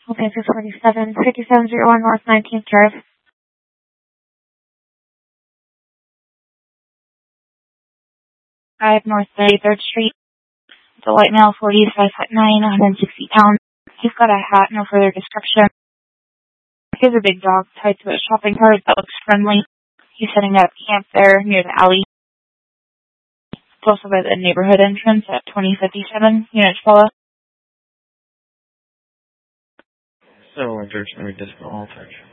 Okay, 5701 North 19th Drive. 5 North 33rd Street. The white male, 40, 5'9", 160 pounds. He's got a hat, no further description. He has a big dog tied to a shopping cart that looks friendly. He's setting up camp there near the alley. It's also by the neighborhood entrance at 2057 Unit Paula. So, George, let me just go all touch.